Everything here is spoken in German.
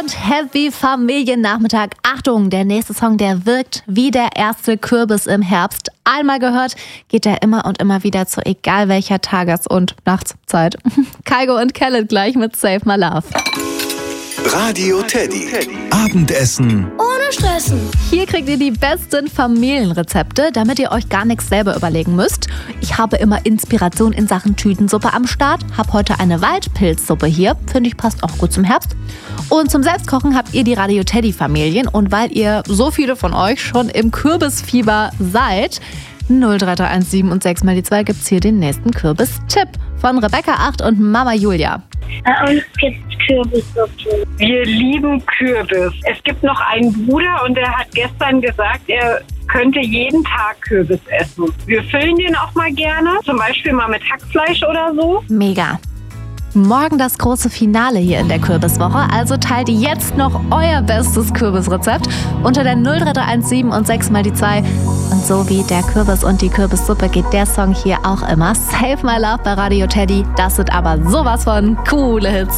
und Happy Familiennachmittag. Achtung, der nächste Song, der wirkt wie der erste Kürbis im Herbst. Einmal gehört, geht er immer und immer wieder zu egal welcher Tages- und Nachtszeit. Kygo und Khaled gleich mit Save My Love. Radio Teddy. Abendessen ohne Stressen. Hier kriegt ihr die besten Familienrezepte, damit ihr euch gar nichts selber überlegen müsst. Ich habe immer Inspiration in Sachen Tütensuppe am Start. Hab heute eine Waldpilzsuppe hier. Finde ich, passt auch gut zum Herbst. Und zum Selbstkochen habt ihr die Radio Teddy Familien. Und weil ihr so viele von euch schon im Kürbisfieber seid, 03317 und 6 mal die 2 gibt's hier den nächsten Kürbis-Tipp von Rebecca 8 und Mama Julia. Bei uns gibt's Kürbissuppe. Wir lieben Kürbis. Es gibt noch einen Bruder und der hat gestern gesagt, er könnte jeden Tag Kürbis essen. Wir füllen den auch mal gerne, zum Beispiel mal mit Hackfleisch oder so. Mega. Morgen das große Finale hier in der Kürbiswoche, also teilt jetzt noch euer bestes Kürbisrezept unter der 03317 und 6 mal die 2. Und so wie der Kürbis und die Kürbissuppe geht der Song hier auch immer. Save My Love bei Radio Teddy. Das sind aber sowas von coole Hits.